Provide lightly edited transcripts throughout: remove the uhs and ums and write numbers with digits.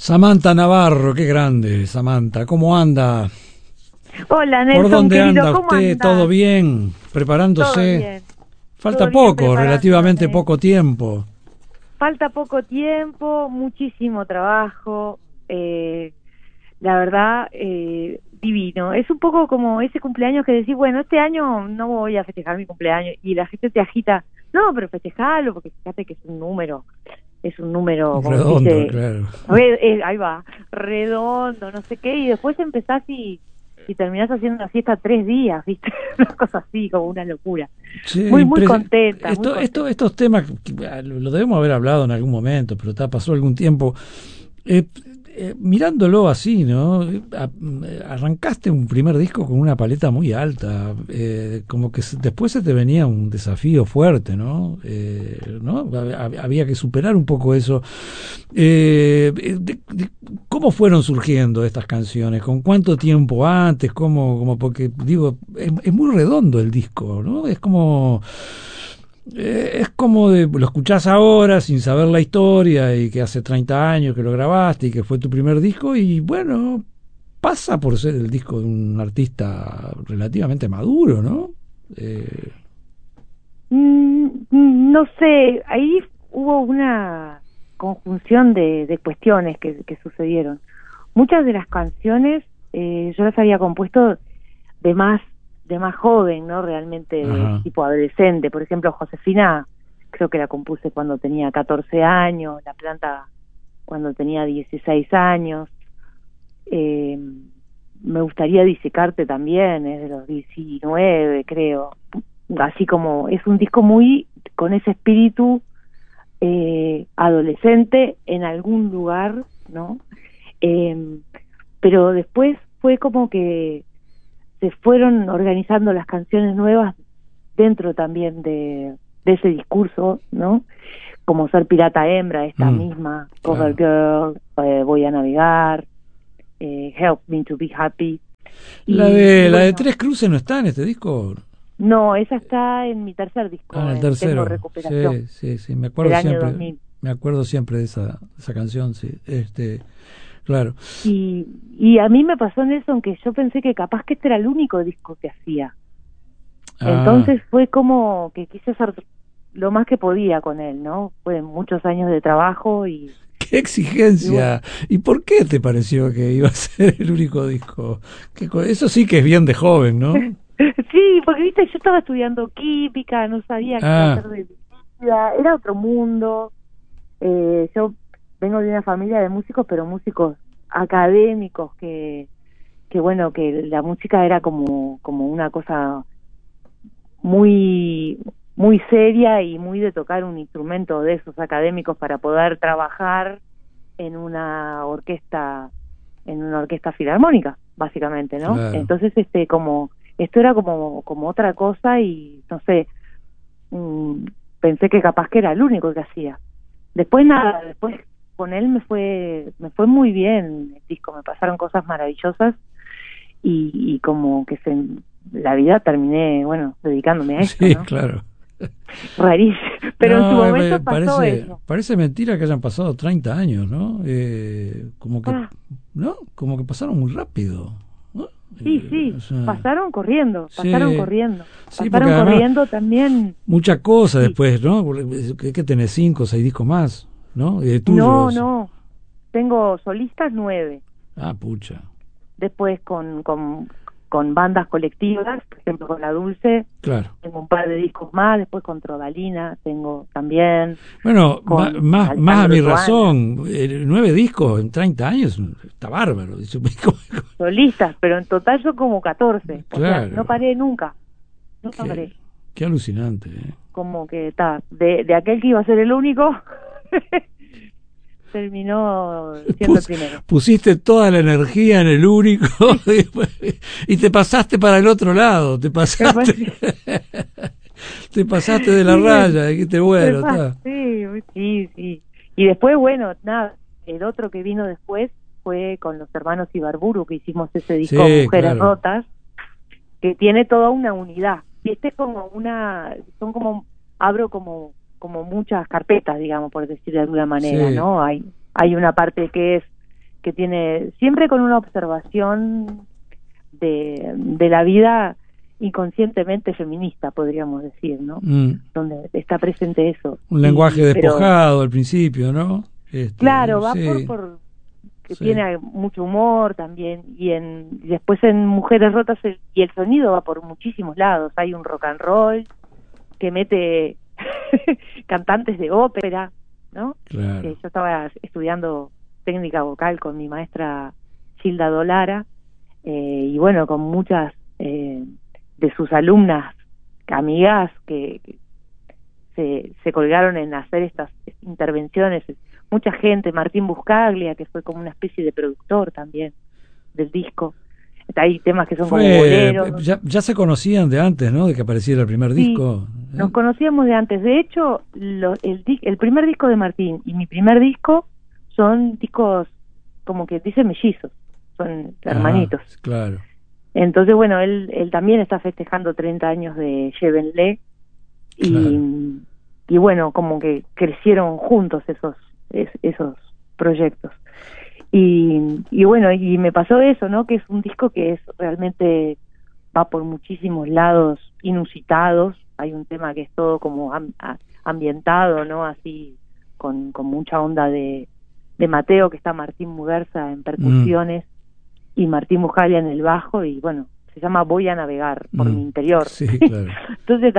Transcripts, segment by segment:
Samantha Navarro, qué grande, Samantha. ¿Cómo anda? Hola, Nelson, ¿Por dónde querido, anda ¿cómo usted? andas? ¿Todo bien? Todo ¿Preparándose? bien. Falta Todo bien, poco, relativamente preparándome. poco tiempo. Falta poco tiempo, muchísimo trabajo. eh, la verdad, divino. Es un poco como ese cumpleaños que decís, bueno, este año no voy a festejar mi cumpleaños y la gente te agita. No, pero festejalo porque fíjate que es un número, como se Redondo, dice, claro. ahí va, redondo, no sé qué, y después empezás y terminás haciendo una fiesta 3 días, ¿viste? Una cosa así, como una locura. Sí, Muy contenta, muy contenta. estos temas lo debemos haber hablado en algún momento, pero pasó algún tiempo. Eh, Mirándolo así, ¿no? Arrancaste un primer disco con una paleta muy alta, como que después se te venía un desafío fuerte, ¿no? ¿No? Había que superar un poco eso. ¿Cómo fueron surgiendo estas canciones? ¿Con cuánto tiempo antes? Porque digo, es muy redondo el disco, ¿no? Es como lo escuchás ahora sin saber la historia y que hace 30 años que lo grabaste y que fue tu primer disco y bueno, pasa por ser el disco de un artista relativamente maduro, ¿no? Eh, No sé, ahí hubo una conjunción de cuestiones que sucedieron. Muchas de las canciones yo las había compuesto de más de más joven, ¿no? Realmente de ajá. tipo adolescente. Por ejemplo, Josefina creo que la compuse cuando tenía 14 años, La Planta cuando tenía 16 años. Eh, Me gustaría disecarte también, es de los 19, creo. Así como es un disco muy con ese espíritu adolescente en algún lugar, ¿no? Eh, pero después fue como que se fueron organizando las canciones nuevas dentro también de ese discurso, ¿no? Como Ser Pirata Hembra, esta misma, Cover Claro. Girl, Voy a Navegar, Help Me to Be Happy. Y La de bueno, Tres Cruces no está en este disco. no, esa está en mi tercer Ah, en disco, el en Tengo tercero. Recuperación, Sí, del año 2000. me acuerdo siempre de esa canción, sí. Claro. Y a mí me pasó en eso, aunque yo pensé que capaz que este era el único disco que hacía. Ah, Entonces fue como que quise hacer lo más que podía con él, ¿no? Fue muchos años de trabajo qué y bueno. exigencia. ¿Y por qué te pareció que iba a ser el único disco? Eso sí que es bien de joven, ¿no? Sí, porque viste, yo estaba estudiando química, no sabía qué iba a hacer Ah, de mi vida, era otro mundo. Yo vengo de una familia de músicos, pero músicos académicos que bueno, que la música era como una cosa muy muy seria y muy de tocar un instrumento de esos académicos para poder trabajar en una orquesta filarmónica, básicamente, ¿no? claro. Entonces como esto era como otra cosa y no sé, mm, pensé que capaz que era el único que hacía. Después nada, después con él me fue muy bien el disco, me pasaron cosas maravillosas y como que la vida terminé, bueno, dedicándome a esto, Sí, ¿no? claro. Rarísimo, pero en su No, momento pasó eso. parece mentira que hayan pasado 30 años, ¿no? Ah, ¿No? Como que pasaron muy rápido, ¿no? sí, sí, O sea, pasaron corriendo, sí, sí, porque pasaron además corriendo también. mucha cosa Sí, después, ¿no? Que tenés 5 o 6 discos más, ¿no? no, Tuyos. no, tengo solistas 9, Ah, pucha. después con bandas colectivas, por ejemplo con La Dulce, Claro. tengo un par de discos más, después con Trodalina tengo también, Bueno, con más a Alejandro mi Tuana, razón, 9 discos en 30 años está bárbaro. solistas, pero en total son como 14, o sea, no Claro, paré nunca, no qué, paré, qué alucinante, ¿eh? como que está, de aquel que iba a ser el único, terminó siendo el primero. Pusiste toda la energía en el único y te pasaste para el otro lado, Después, te pasaste de la sí, raya, dijiste, bueno, está. sí, sí, sí. Y después, bueno, nada, el otro que vino después fue con los hermanos Ibarburu, que hicimos ese disco Sí, Mujeres claro, Rotas, que tiene toda una unidad. Y este es abro como muchas carpetas, digamos, por decir de alguna manera, sí, ¿no? Hay una parte que es que tiene siempre con una observación de la vida inconscientemente feminista, podríamos decir, ¿no? Donde está presente eso. Un lenguaje despojado al principio, ¿no? Claro, va sí, por que sí. tiene mucho humor también, y después en Mujeres Rotas y el sonido va por muchísimos lados. Hay un rock and roll que mete cantantes de ópera, ¿no? Claro. Yo estaba estudiando técnica vocal con mi maestra Gilda Dolara, y bueno, con muchas de sus alumnas, amigas, que se colgaron en hacer estas intervenciones. Mucha gente, Martín Buscaglia, que fue como una especie de productor también del disco. Hay temas que son como boleros. Ya se conocían de antes, ¿no? De que apareciera el primer disco. Nos conocíamos de antes. De hecho, el primer disco de Martín y mi primer disco son discos, como que dicen mellizos, son hermanitos. Claro. Entonces, bueno, él también está festejando 30 años de Llévenle, y bueno, como que crecieron juntos esos proyectos. Y bueno, y me pasó eso, ¿no? Que es un disco que es realmente va por muchísimos lados inusitados. Hay un tema que es todo como ambientado, ¿no? Así con mucha onda de Mateo, que está Martín Muguerza en percusiones y Martín Buscaglia en el bajo, y bueno, se llama Voy a navegar por mi interior. Sí, claro. Entonces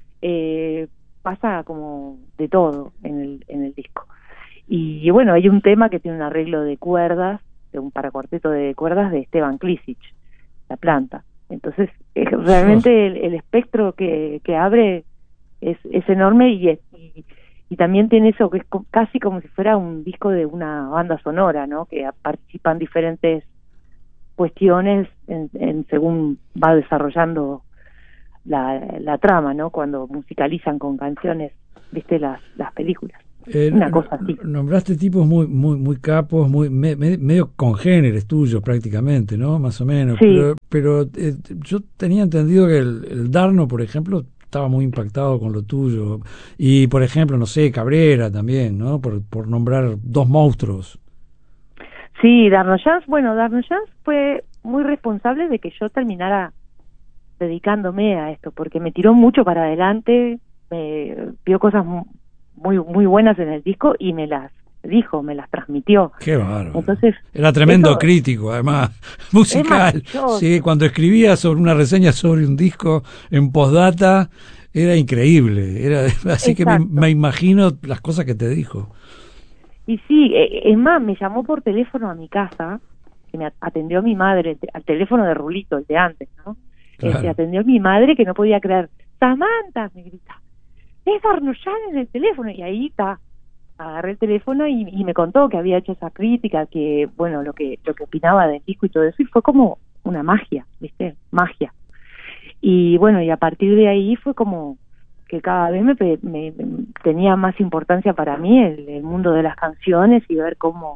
pasa como de todo en el disco. Y bueno, hay un tema que tiene un arreglo de cuerdas, para cuarteto de cuerdas de Esteban Klisic, La Planta. Entonces, realmente el espectro que abre es enorme, y también tiene eso que es casi como si fuera un disco de una banda sonora, ¿no? Que participan diferentes cuestiones según va desarrollando la trama, ¿no? Cuando musicalizan con canciones, viste, las películas. Una cosa así. Nombraste tipos muy capos, medio congéneres tuyos prácticamente, ¿no? Más o menos. Sí. Pero yo tenía entendido que el Darno, por ejemplo, estaba muy impactado con lo tuyo. Y, por ejemplo, no sé, Cabrera también, ¿no? Por nombrar dos monstruos. Sí, Darno Jans fue muy responsable de que yo terminara dedicándome a esto, porque me tiró mucho para adelante, me vio cosas muy buenas en el disco y me las transmitió. Qué bárbaro. Entonces, era tremendo crítico, además, musical. Sí, cuando escribía sobre una reseña sobre un disco en postdata, era increíble. Así que me imagino las cosas que te dijo. Y sí, es más, me llamó por teléfono a mi casa, que me atendió mi madre, al teléfono de Rulito, el de antes, ¿no? Claro. Atendió mi madre, que no podía creer. Samantha, me grita, es Darno Jans en el teléfono. Y ahí está, agarré el teléfono y me contó que había hecho esa crítica, que bueno, lo que opinaba del disco y todo eso, y fue como una magia, ¿viste? Magia. Y bueno, y a partir de ahí fue como que cada vez me tenía más importancia para mí el mundo de las canciones, y ver cómo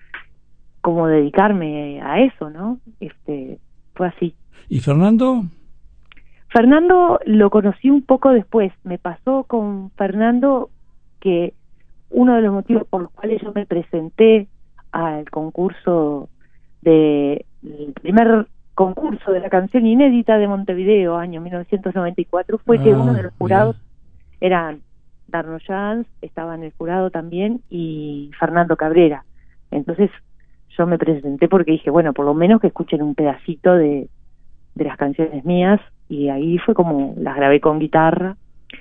dedicarme a eso, ¿no? Fue así. ¿Y Fernando? Fernando lo conocí un poco después. Me pasó con Fernando que uno de los motivos por los cuales yo me presenté al concurso el primer concurso de la canción inédita de Montevideo, año 1994, fue que uno de los jurados eran Darno Jans, estaba en el jurado también, y Fernando Cabrera. Entonces yo me presenté porque dije, bueno, por lo menos que escuchen un pedacito de las canciones mías, y ahí fue como las grabé con guitarra,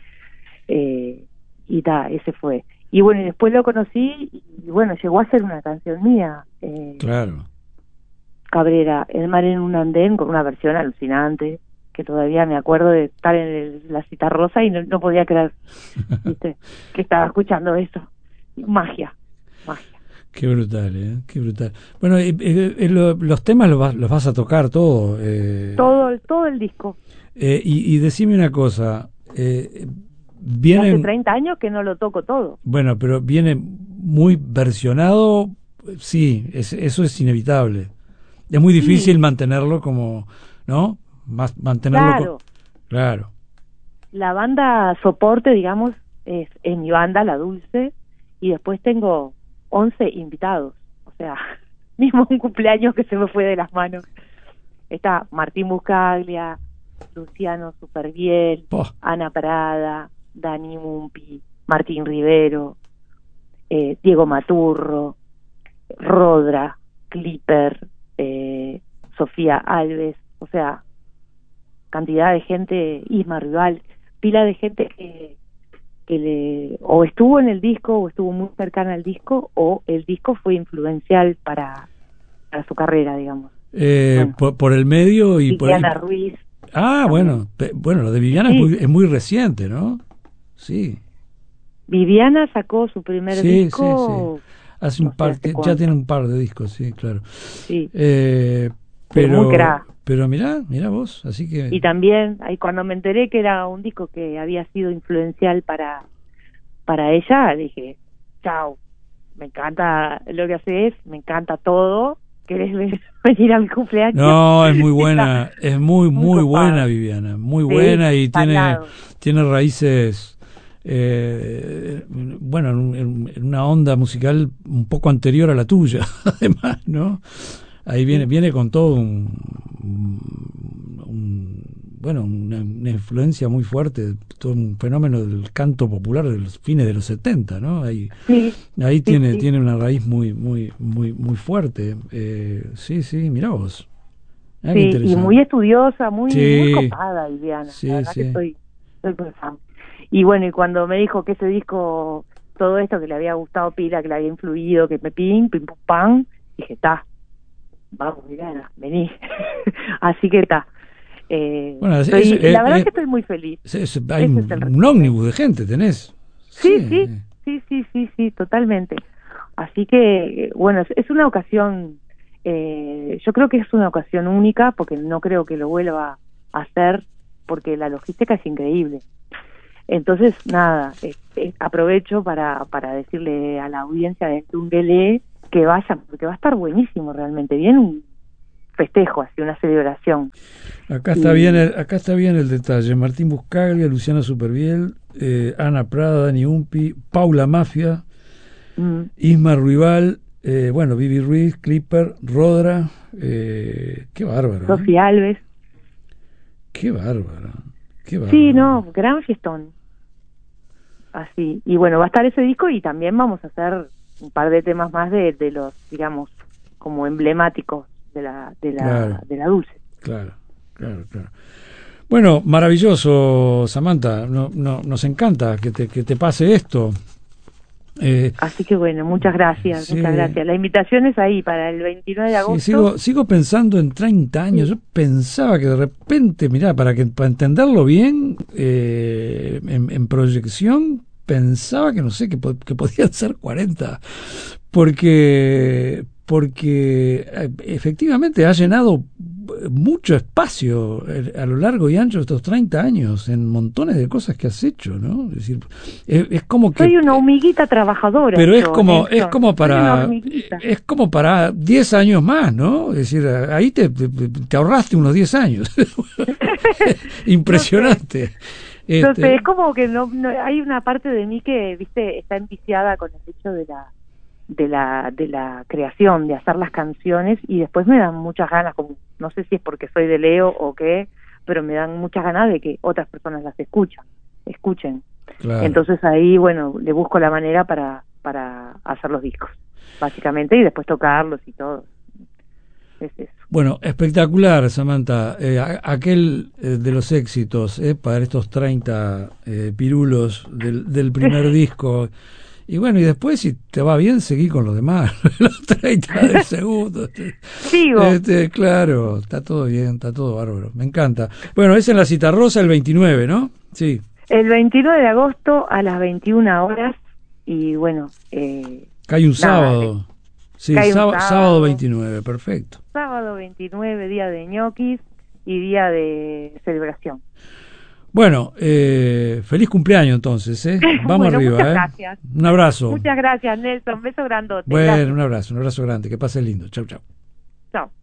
y ese fue. Y bueno, y después lo conocí, y bueno, llegó a ser una canción mía. Claro. Cabrera, El mar en un andén, con una versión alucinante, que todavía me acuerdo de estar en la Citarrosa y no podía creer, ¿viste? Que estaba escuchando eso. Magia. Qué brutal, qué brutal. Bueno, los temas los vas a tocar todo. Todo el disco. Y decime una cosa. Viene, hace 30 años que no lo toco todo. Bueno, pero viene muy versionado. Sí, eso es inevitable. Es muy difícil mantenerlo como, ¿no? Mantenerlo. Claro. La banda soporte, digamos, es mi banda, La Dulce, y después tengo 11 invitados. O sea, mismo un cumpleaños que se me fue de las manos. Está Martín Buscaglia, Luciano Superviel, Ana Prada, Dani Mumpi, Martín Rivero, Diego Maturro, Rodra, Clipper, Sofía Alves, o sea, cantidad de gente, Isma Rival, pila de gente que o estuvo en el disco o estuvo muy cercana al disco, o el disco fue influencial para su carrera, digamos. Bueno, por el medio y Viviana por Ruiz. bueno, lo de Viviana Sí. es muy reciente, ¿no? Sí. Viviana sacó su primer disco. Sí. Hace un par, ya tiene un par de discos, sí, claro. Sí. Pero muy crack. Pero mirá vos, así que... Y también, ahí cuando me enteré que era un disco que había sido influencial para ella, dije, chao, me encanta lo que haces, me encanta todo, ¿querés venir a mi cumpleaños? No, es muy buena, es muy buena Viviana, muy sí, buena, y salado. tiene raíces, bueno, en una onda musical un poco anterior a la tuya, además, ¿no? Ahí viene con todo una influencia muy fuerte, todo un fenómeno del canto popular de los fines de los 70, ¿no? Ahí tiene una raíz muy fuerte. Sí, mirá vos. Sí, y muy estudiosa, muy copada, Viviana. Sí, la verdad que soy muy fan. Y bueno, y cuando me dijo que ese disco, todo esto, que le había gustado pila, que le había influido, que me pim pum pam, dije, vamos, Viviana, vení. Así que bueno, la verdad que estoy muy feliz. Hay un ómnibus de gente, tenés. Sí, totalmente. Así que, bueno, es una ocasión, yo creo que es una ocasión única, porque no creo que lo vuelva a hacer, porque la logística es increíble. Entonces, nada, aprovecho para decirle a la audiencia de Tungelé que vayan, porque va a estar buenísimo realmente, bien un festejo, así una celebración. Acá está bien el detalle: Martín Buscaglia, Luciana Superviel, Ana Prada, Dani Umpi, Paula Mafia, Isma Rival, bueno, Vivi Ruiz, Clipper, Rodra, qué bárbaro. Sofía Alves. Qué bárbaro. Sí, no, gran fiestón. Así, y bueno, va a estar ese disco, y también vamos a hacer un par de temas más de los, digamos, como emblemáticos de la Dulce. Claro. Bueno, maravilloso, Samantha. Nos encanta que te pase esto. Así que bueno, muchas gracias, sí. Muchas gracias. La invitación es ahí para el 29 de agosto. Sigo pensando en 30 años. Sí. Yo pensaba que de repente, mirá, para entenderlo bien, en proyección, pensaba que no sé, que podían ser 40, porque efectivamente ha llenado mucho espacio a lo largo y ancho de estos 30 años en montones de cosas que has hecho, ¿no? Es decir, es como que soy una hormiguita trabajadora, pero es como para 10 años más, ¿no? Es decir, ahí te ahorraste unos 10 años. Impresionante. No sé, es como que no hay una parte de mí que, viste, está enviciada con el hecho de la creación, de hacer las canciones, y después me dan muchas ganas, como no sé si es porque soy de Leo o qué, pero me dan muchas ganas de que otras personas las escuchen. Claro. Entonces ahí, bueno, le busco la manera para hacer los discos, básicamente, y después tocarlos y todo. Es eso. Bueno, espectacular, Samantha. Aquel de los éxitos para estos 30 pirulos del primer disco. Y bueno, y después, si te va bien, seguí con los demás, los 30 del segundo. Sigo. Claro, está todo bien, está todo bárbaro. Me encanta. Bueno, es en la Citarrosa el 29, ¿no? Sí. El 29 de agosto a las 21 horas. Y bueno. Cae un sábado. Sí, sábado 29, perfecto. Sábado 29, día de ñoquis y día de celebración. Bueno, feliz cumpleaños entonces, ¿eh? Vamos bueno, arriba, muchas gracias. Un abrazo. Muchas gracias, Nelson. Beso grandote. Bueno, gracias. un abrazo grande. Que pase lindo. Chau, chau. Chao.